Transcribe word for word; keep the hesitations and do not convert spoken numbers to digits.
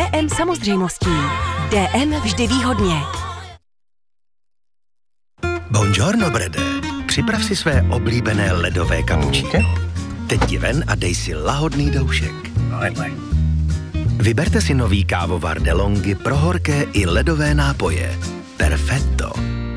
D M samozřejmostí. D M vždy výhodně. Buongiorno, Brede. Připrav si své oblíbené ledové kapučíno. Teď ti ven a dej si lahodný doušek. Vyberte si nový kávovar DeLonghi pro horké i ledové nápoje. Perfetto.